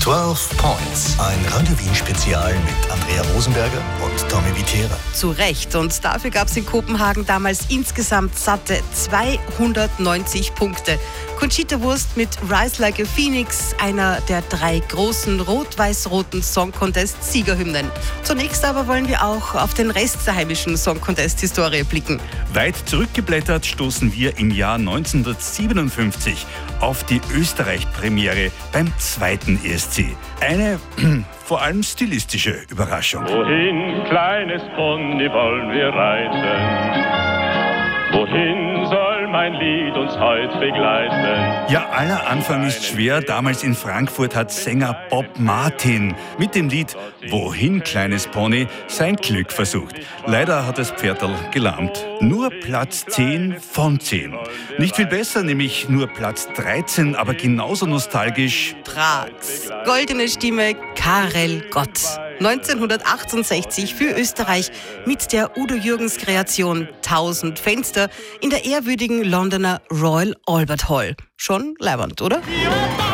12 Points, ein Radio Wien Spezial mit Andrea Rosenberger und Tommy Wittera. Zu Recht. Und dafür gab es in Kopenhagen damals insgesamt satte 290 Punkte. Conchita Wurst mit Rise Like a Phoenix, einer der 3 großen rot-weiß-roten Song-Contest-Siegerhymnen. Zunächst aber wollen wir auch auf den Rest der heimischen Song-Contest-Historie blicken. Weit zurückgeblättert stoßen wir im Jahr 1957 auf die Österreich-Premiere beim 2. ESC. Eine vor allem stilistische Überraschung. Wohin, kleines Pony, wollen wir reiten? Wohin soll mein Lied uns heute begleiten? Ja, aller Anfang ist schwer. Damals in Frankfurt hat Sänger Bob Martin mit dem Lied Wohin, kleines Pony sein Glück versucht. Leider hat das Pferdl gelahmt. Nur Platz 10 von 10. Nicht viel besser, nämlich nur Platz 13, aber genauso nostalgisch. Prags goldene Stimme Karel Gott. 1968 für Österreich mit der Udo Jürgens Kreation 1000 Fenster in der ehrwürdigen Londoner Royal Albert Hall. Schon leibernd, oder? Ja,